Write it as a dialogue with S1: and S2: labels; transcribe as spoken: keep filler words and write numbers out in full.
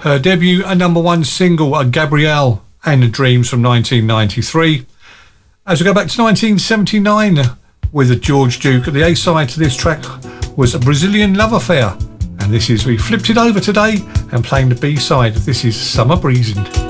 S1: Her debut and number one single, Gabrielle and Dreams from nineteen ninety-three. As we go back to nineteen seventy-nine with George Duke, the A-side to this track was a Brazilian Love Affair. And this is, we flipped it over today and playing the B-side. This is Summer Breezin'.